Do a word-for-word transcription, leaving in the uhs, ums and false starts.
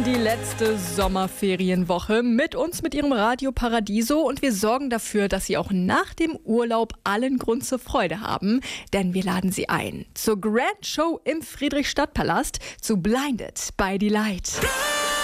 Die letzte Sommerferienwoche mit uns, mit ihrem Radio Paradiso, und wir sorgen dafür, dass Sie auch nach dem Urlaub allen Grund zur Freude haben, denn wir laden Sie ein zur Grand Show im Friedrichstadtpalast, zu Blinded by Delight.